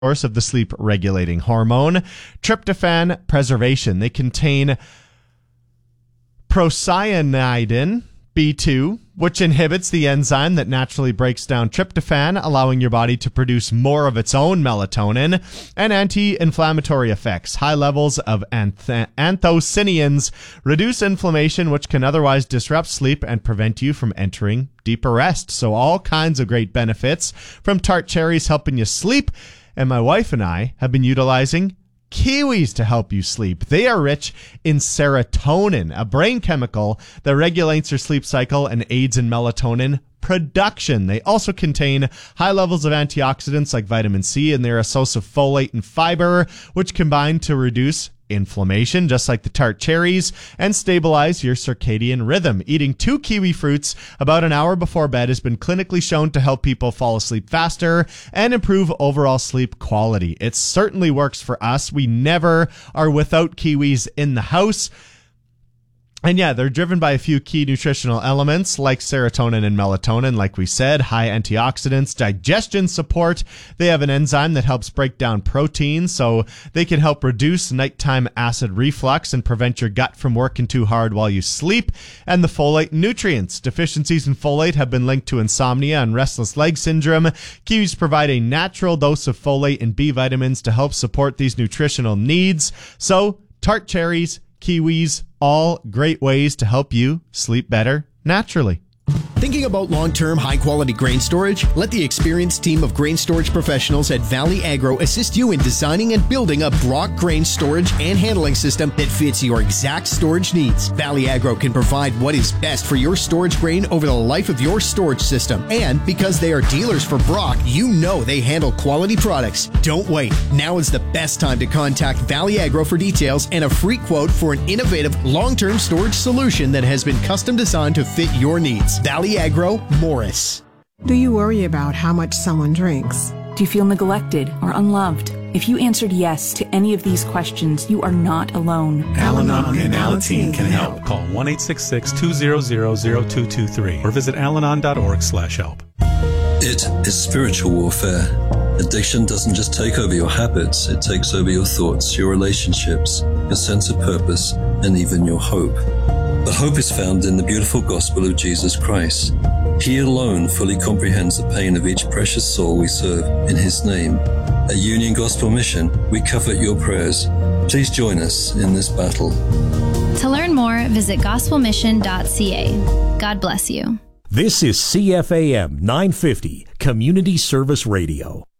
source of the sleep regulating hormone. Tryptophan preservation. They contain procyanidin B2, which inhibits the enzyme that naturally breaks down tryptophan, allowing your body to produce more of its own melatonin, and anti-inflammatory effects. High levels of anthocyanins reduce inflammation, which can otherwise disrupt sleep and prevent you from entering deeper rest. So all kinds of great benefits from tart cherries helping you sleep. And my wife and I have been utilizing kiwis to help you sleep. They are rich in serotonin, a brain chemical that regulates your sleep cycle and aids in melatonin production. They also contain high levels of antioxidants like vitamin C, and they're a source of folate and fiber, which combine to reduce inflammation, just like the tart cherries, and stabilize your circadian rhythm. Eating 2 kiwi fruits about an hour before bed has been clinically shown to help people fall asleep faster and improve overall sleep quality. It certainly works for us. We never are without kiwis in the house. And yeah, they're driven by a few key nutritional elements like serotonin and melatonin, like we said, high antioxidants, digestion support. They have an enzyme that helps break down protein, so they can help reduce nighttime acid reflux and prevent your gut from working too hard while you sleep. And the folate nutrients. Deficiencies in folate have been linked to insomnia and restless leg syndrome. Kiwis provide a natural dose of folate and B vitamins to help support these nutritional needs. So, tart cherries, kiwis, all great ways to help you sleep better naturally. Thinking about long-term, high-quality grain storage? Let the experienced team of grain storage professionals at Valley Agro assist you in designing and building a Brock grain storage and handling system that fits your exact storage needs. Valley Agro can provide what is best for your storage grain over the life of your storage system. And because they are dealers for Brock, you know they handle quality products. Don't wait. Now is the best time to contact Valley Agro for details and a free quote for an innovative long-term storage solution that has been custom designed to fit your needs. Valley Agro, Morris. Do you worry about how much someone drinks? Do you feel neglected or unloved? If you answered yes to any of these questions, you are not alone. Al-Anon and Alateen can help. Call 1-866-200-0223 or visit alanon.org/help. It is spiritual warfare. Addiction doesn't just take over your habits, it takes over your thoughts, your relationships, your sense of purpose, and even your hope. But hope is found in the beautiful gospel of Jesus Christ. He alone fully comprehends the pain of each precious soul we serve in His name. At Union Gospel Mission, we covet your prayers. Please join us in this battle. To learn more, visit gospelmission.ca. God bless you. This is CFAM 950, Community Service Radio.